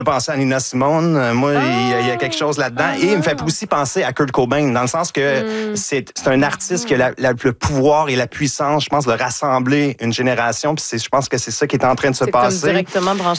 penser à Nina Simone. Moi, il y a quelque chose là-dedans. Et il me fait aussi penser à Kurt Cobain, dans le sens que c'est un artiste qui a le pouvoir et la puissance, je pense, de rassembler une génération. Puis je pense que c'est ça qui est en train de se passer. Comme directement branché